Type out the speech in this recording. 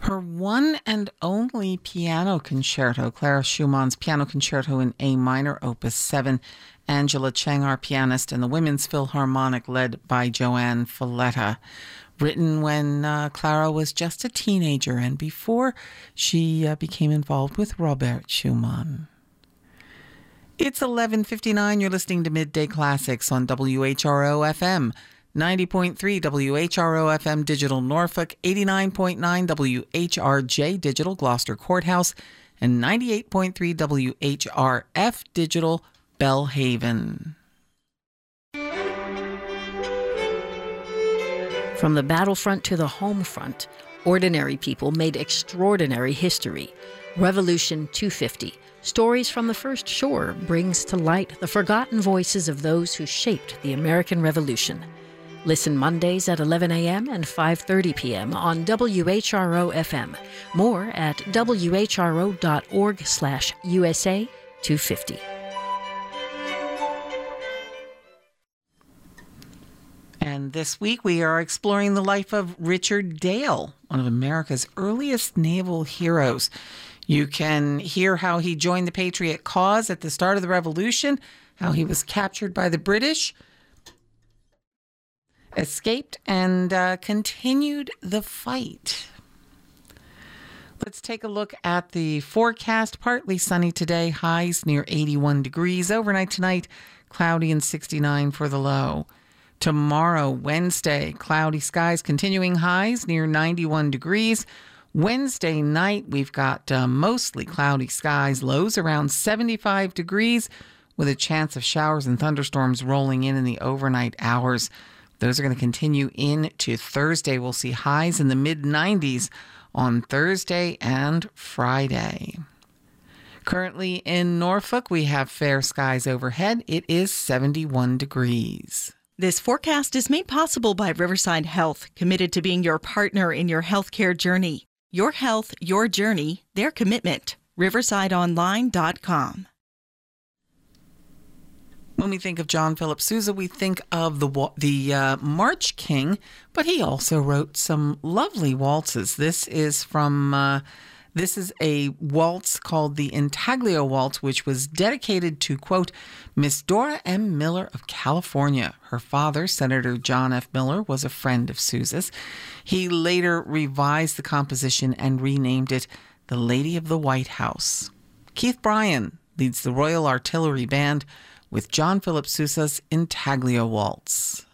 Her one and only piano concerto, Clara Schumann's Piano Concerto in A minor, Opus 7, Angela Cheng, our pianist, and the Women's Philharmonic, led by Joanne Falletta. Written when Clara was just a teenager and before she became involved with Robert Schumann. It's 11:59. You're listening to Midday Classics on WHRO FM. 90.3 WHRO FM Digital Norfolk, 89.9 WHRJ Digital Gloucester Courthouse, and 98.3 WHRF Digital Belhaven. From the battlefront to the home front, ordinary people made extraordinary history. Revolution 250, Stories from the First Shore, brings to light the forgotten voices of those who shaped the American Revolution. Listen Mondays at 11 a.m. and 5:30 p.m. on WHRO FM. More at whro.org/USA 250. And this week we are exploring the life of Richard Dale, one of America's earliest naval heroes. You can hear how he joined the Patriot cause at the start of the Revolution, how he was captured by the British, escaped, and continued the fight. Let's take a look at the forecast. Partly sunny today, highs near 81 degrees. Overnight tonight, cloudy and 69 for the low. Tomorrow, Wednesday, cloudy skies, continuing highs near 91 degrees. Wednesday night, we've got mostly cloudy skies, lows around 75 degrees, with a chance of showers and thunderstorms rolling in the overnight hours. Those are going to continue into Thursday. We'll see highs in the mid-90s on Thursday and Friday. Currently in Norfolk, we have fair skies overhead. It is 71 degrees. This forecast is made possible by Riverside Health, committed to being your partner in your healthcare journey. Your health, your journey, their commitment. riversideonline.com. When we think of John Philip Sousa, we think of the March King, but he also wrote some lovely waltzes. This is a waltz called the Intaglio Waltz, which was dedicated to, quote, Miss Dora M. Miller of California. Her father, Senator John F. Miller, was a friend of Sousa's. He later revised the composition and renamed it The Lady of the White House. Keith Bryan leads the Royal Artillery Band with John Philip Sousa's Intaglio Waltz.